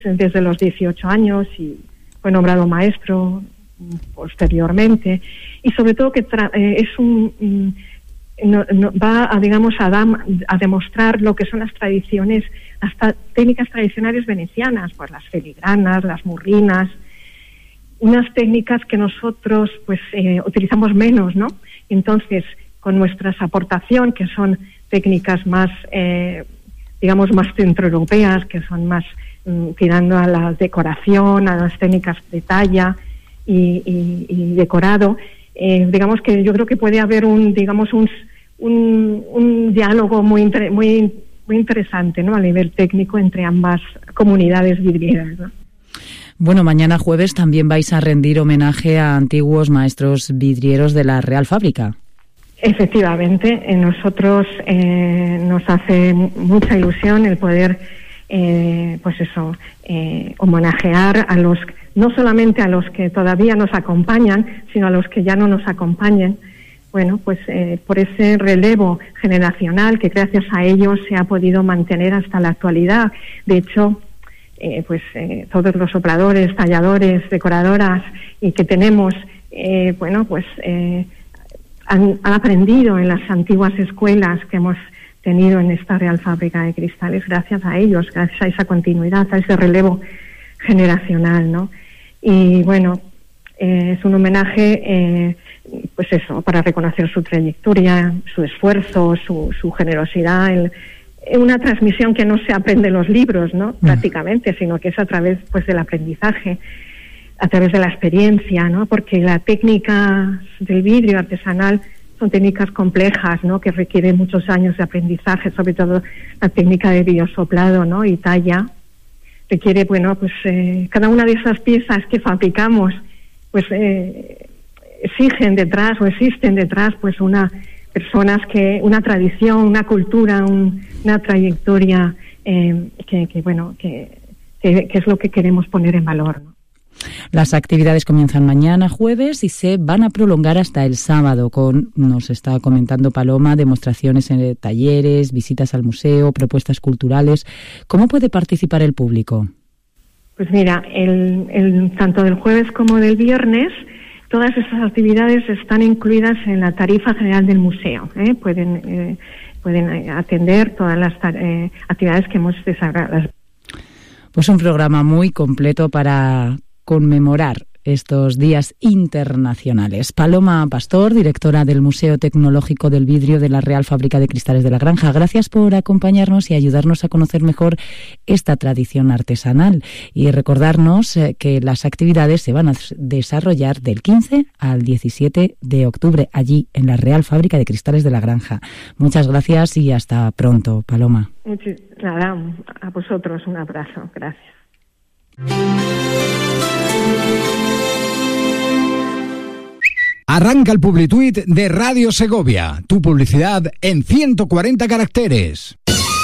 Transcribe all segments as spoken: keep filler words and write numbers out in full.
desde los dieciocho años y fue nombrado maestro posteriormente, y sobre todo que tra- eh, es un no, no, va a digamos a, dam- a demostrar lo que son las tradiciones, las ta- técnicas tradicionales venecianas, pues las filigranas, las murrinas, unas técnicas que nosotros pues eh, utilizamos menos, ¿no? Entonces, con nuestras aportación, que son técnicas más eh, digamos más centroeuropeas, que son más mm, tirando a la decoración, a las técnicas de talla y, y, y decorado, eh, digamos que yo creo que puede haber un digamos un un, un diálogo muy inter, muy muy interesante, ¿no? A nivel técnico entre ambas comunidades vidrieras, ¿no? Bueno, mañana jueves también vais a rendir homenaje a antiguos maestros vidrieros de la Real Fábrica. Efectivamente, eh, nosotros eh, nos hace mucha ilusión el poder, eh, pues eso, eh, homenajear a los, no solamente a los que todavía nos acompañan, sino a los que ya no nos acompañen. Bueno, pues eh, por ese relevo generacional que gracias a ellos se ha podido mantener hasta la actualidad. De hecho, eh, pues eh, todos los sopladores, talladores, decoradoras y que tenemos, eh, bueno, pues eh, han, han aprendido en las antiguas escuelas que hemos tenido en esta Real Fábrica de Cristales, gracias a ellos, gracias a esa continuidad, a ese relevo generacional, ¿no? Y bueno, eh, es un homenaje, eh, pues eso, para reconocer su trayectoria, su esfuerzo, su, su generosidad, el, una transmisión que no se aprende en los libros, ¿no? Prácticamente, sino que es a través, pues, del aprendizaje, a través de la experiencia, ¿no? Porque la técnica del vidrio artesanal son técnicas complejas, ¿no? Que requieren muchos años de aprendizaje, sobre todo la técnica de vidriosoplado, ¿no? Y talla. Requiere, bueno, pues eh, cada una de esas piezas que fabricamos, pues eh, exigen detrás o existen detrás, pues una personas que, una tradición, una cultura, un, una trayectoria eh, que, que, bueno, que, que, que es lo que queremos poner en valor, ¿no? Las actividades comienzan mañana jueves y se van a prolongar hasta el sábado con, nos está comentando Paloma, demostraciones en talleres, visitas al museo, propuestas culturales. ¿Cómo puede participar el público? Pues mira, el, el, tanto del jueves como del viernes, todas esas actividades están incluidas en la tarifa general del museo, ¿eh? Pueden, eh, pueden atender todas las eh, actividades que hemos desarrollado. Pues un programa muy completo para conmemorar estos días internacionales. Paloma Pastor, directora del Museo Tecnológico del Vidrio de la Real Fábrica de Cristales de la Granja, gracias por acompañarnos y ayudarnos a conocer mejor esta tradición artesanal y recordarnos que las actividades se van a desarrollar del quince al diecisiete de octubre allí en la Real Fábrica de Cristales de la Granja. Muchas gracias y hasta pronto, Paloma. Nada, a vosotros un abrazo. Gracias. Arranca el Publituit de Radio Segovia. Tu publicidad en ciento cuarenta caracteres.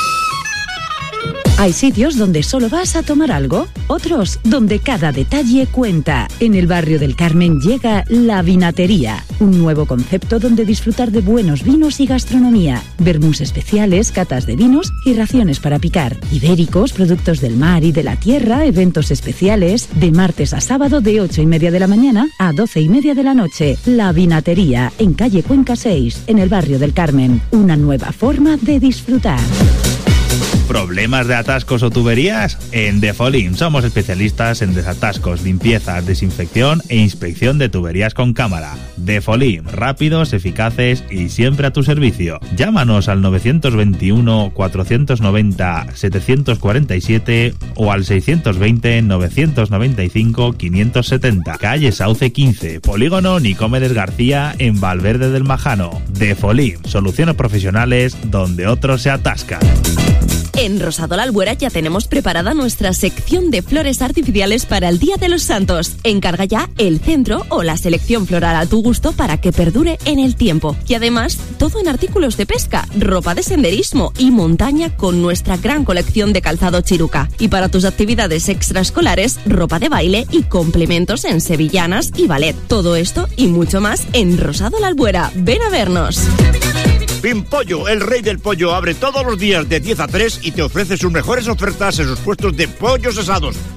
Hay sitios donde solo vas a tomar algo, otros donde cada detalle cuenta. En el barrio del Carmen llega La Vinatería, un nuevo concepto donde disfrutar de buenos vinos y gastronomía, vermús especiales, catas de vinos y raciones para picar, ibéricos, productos del mar y de la tierra, eventos especiales, de martes a sábado de ocho y media de la mañana a doce y media de la noche. La Vinatería, en calle Cuenca seis, en el barrio del Carmen. Una nueva forma de disfrutar. ¿Problemas de atascos o tuberías? En Defolim somos especialistas en desatascos, limpiezas, desinfección e inspección de tuberías con cámara. Defolim, rápidos, eficaces y siempre a tu servicio. Llámanos al nueve dos uno, cuatro nueve cero, siete cuatro siete o al seis dos cero, nueve nueve cinco, cinco siete cero. Calle Sauce quince, Polígono Nicomedes García en Valverde del Majano. Defolim, soluciones profesionales donde otros se atascan. En Rosado La Albuera ya tenemos preparada nuestra sección de flores artificiales para el Día de los Santos. Encarga ya el centro o la selección floral a tu gusto para que perdure en el tiempo. Y además, todo en artículos de pesca, ropa de senderismo y montaña con nuestra gran colección de calzado Chiruca. Y para tus actividades extraescolares, ropa de baile y complementos en sevillanas y ballet. Todo esto y mucho más en Rosado La Albuera. Ven a vernos. Pimpollo, el rey del pollo, abre todos los días de diez a tres y te ofrece sus mejores ofertas en sus puestos de pollos asados.